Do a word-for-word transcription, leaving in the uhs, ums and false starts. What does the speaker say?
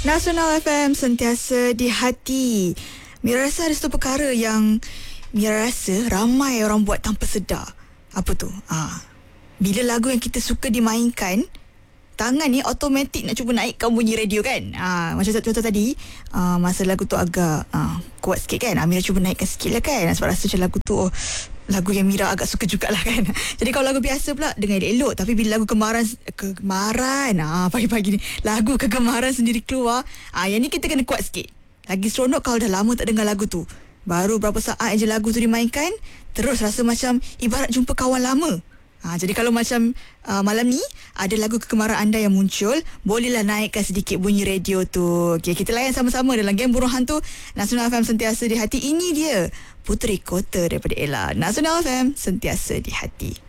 Nasional F M sentiasa di hati. Mira rasa ada satu perkara yang Mira rasa ramai orang buat tanpa sedar. Apa tu? Ah, bila lagu yang kita suka dimainkan, tangan ni automatik nak cuba naikkan bunyi radio kan. Ah, macam contoh tadi, ah, masa lagu tu agak ah, kuat sikit kan, ah, Mira cuba naikkan sikit lah kan, sebab rasa macam lagu tu oh, lagu yang Mira agak suka jugalah kan. Jadi kalau lagu biasa pula dengar elok, tapi bila lagu kegemaran kegemaran ah, pagi-pagi ni lagu kegemaran sendiri keluar, ah, yang ni kita kena kuat sikit. Lagi seronok kalau dah lama tak dengar lagu tu, baru berapa saat je lagu tu dimainkan, terus rasa macam ibarat jumpa kawan lama. Ha, jadi kalau macam uh, malam ni ada lagu kegemaran anda yang muncul, bolehlah naikkan sedikit bunyi radio tu. Okay, kita layan sama-sama dalam Geng Burung Hantu. Nasional F M sentiasa di hati. Ini dia Puteri Kota daripada Ella. Nasional F M sentiasa di hati.